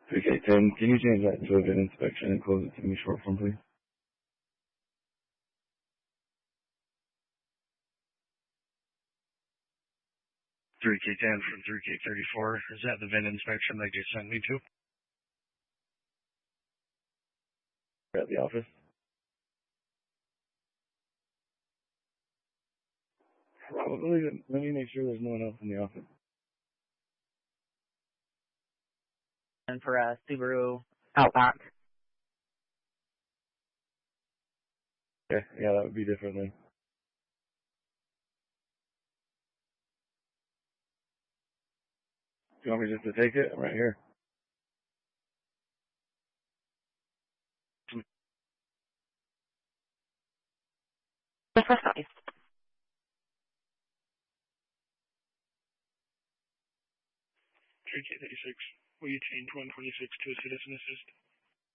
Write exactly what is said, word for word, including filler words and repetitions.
Okay, Tim, can you change that to a V I N inspection and close it to me short form, please? three K ten from three K thirty-four. Is that the V I N inspection they just sent me to? At the office? Probably. Let me make sure there's no one else in the office. And for a Subaru Outback. Okay, yeah, that would be differently. Do you want me just to take it? I'm right here. three K thirty-six, will you change one twenty-six to a citizen assist?